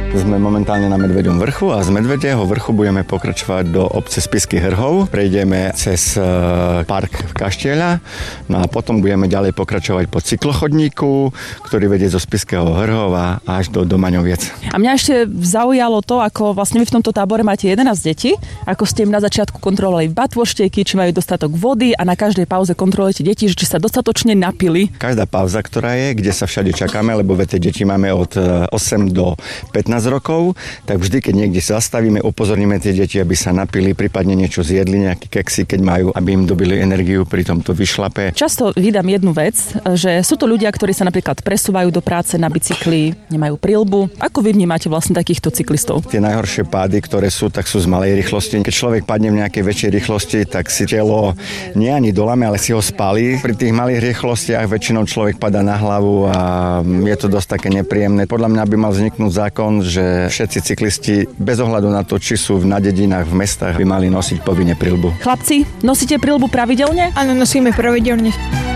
Sme momentálne na Medveďom vrchu a z Medvedieho vrchu budeme pokračovať do obce Spisky Hrhov. Prejdeme cez park Kaštieľa, no a potom budeme ďalej pokračovať po cyklochodníku, ktorý vedie zo Spiského Hrhova až do Domaňoviec. A mňa ešte zaujalo to, ako vlastne vy v tomto tábore máte 11 detí, ako ste im na začiatku kontrolovali batvoštieky, či majú dostatok vody a na každej pauze kontrolujete deti, že či sa dostatočne napili. Každá pauza, ktorá je, kde sa všade čakáme, lebo tie deti máme od 8 do 15 rokov, tak vždy, keď niekde sa zastavíme, upozorníme tie deti, aby sa napili, prípadne niečo zjedli, nejaký keksy, keď majú, aby im dobili energiu pri tomto vyšlape. Často vydám jednu vec, že sú to ľudia, ktorí sa napríklad presúvajú do práce na bicykli, nemajú prilbu. Ako vy vnímate vlastne takýchto cyklistov? Tie najhoršie pády, ktoré sú, tak sú z malej rýchlosti. Keď človek padne v nejakej väčšej rýchlosti, tak si telo nie ani dolame, ale si ho spálí. Pri tých malých rýchlostiach väčšinou človek padá na hlavu a je to dosť také nepríjemné. Podľa mňa by mal vzniknúť zákon, že všetci cyklisti bez ohľadu na to, či sú na dedinách, v mestách, by mali nosiť povinne prilbu. Chlapci, nosíte prilbu pravidelne? Áno, nosíme pravidelne.